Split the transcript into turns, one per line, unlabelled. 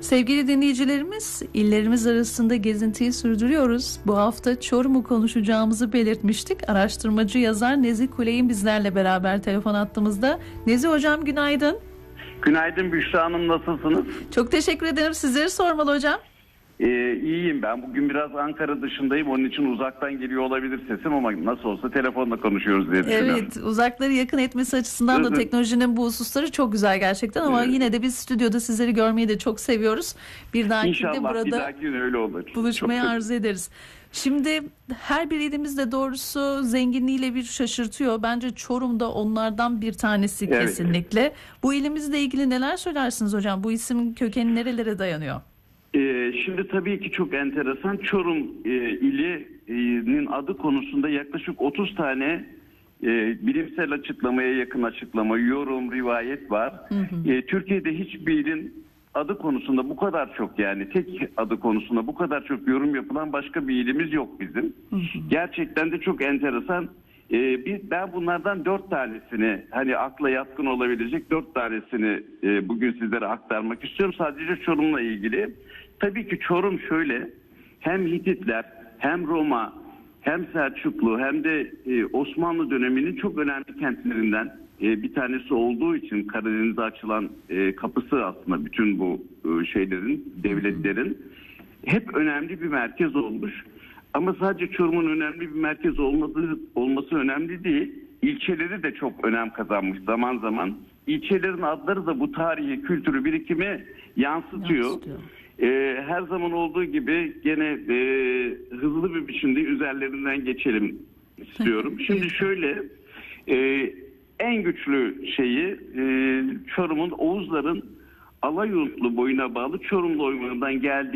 Sevgili dinleyicilerimiz, illerimiz arasında gezintiyi sürdürüyoruz. Bu hafta Çorum'u konuşacağımızı belirtmiştik. Araştırmacı yazar Nezih Kuley'in bizlerle beraber telefon attığımızda. Nezih Hocam günaydın.
Günaydın Büşra Hanım, nasılsınız?
Çok teşekkür ederim. Sizleri sormalı hocam.
İyiyim ben. Bugün biraz Ankara dışındayım. Onun için uzaktan geliyor olabilir sesim ama nasıl olsa telefonla konuşuyoruz diye düşünüyorum.
Evet, uzakları yakın etmesi açısından da teknolojinin bu hususları çok güzel gerçekten ama yine de biz stüdyoda sizleri görmeyi de çok seviyoruz. Bir dahakinde burada
bir dahaki gün öyle olur.
Buluşmayı arzu ederiz. Şimdi her bir ilimiz de doğrusu zenginliğiyle bir şaşırtıyor. Bence Çorum da onlardan bir tanesi kesinlikle. Bu ilimizle ilgili neler söylersiniz hocam? Bu isim kökeni nerelere dayanıyor?
Şimdi tabii ki çok enteresan. Çorum ilinin adı konusunda yaklaşık 30 tane bilimsel açıklamaya yakın açıklama, yorum, rivayet var. Türkiye'de hiçbir ilin adı konusunda bu kadar çok, yani tek adı konusunda bu kadar çok yorum yapılan başka bir ilimiz yok bizim. Gerçekten de çok enteresan. Ben bunlardan 4 tanesini, hani akla yatkın olabilecek 4 tanesini bugün sizlere aktarmak istiyorum. Sadece Çorum'la ilgili. Tabii ki Çorum şöyle, hem Hititler, hem Roma, hem Selçuklu, hem de Osmanlı döneminin çok önemli kentlerinden bir tanesi olduğu için Karadeniz'e açılan kapısı aslında bütün bu şeylerin, devletlerin hep önemli bir merkez olmuş. Ama sadece Çorum'un önemli bir merkez olması önemli değil. İlçeleri de çok önem kazanmış zaman zaman. İlçelerin adları da bu tarihi, kültürü, birikimi yansıtıyor. Her zaman olduğu gibi gene hızlı bir biçimde üzerlerinden geçelim istiyorum. Şimdi şöyle, en güçlü şeyi Çorum'un Oğuzların Alayurtlu boyuna bağlı Çorumlu oymanından geldiği